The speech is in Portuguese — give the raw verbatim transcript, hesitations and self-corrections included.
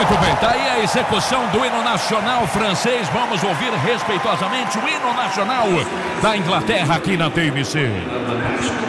Muito bem, tá aí a execução do hino nacional francês. Vamos ouvir respeitosamente o hino nacional da Inglaterra aqui na T M C.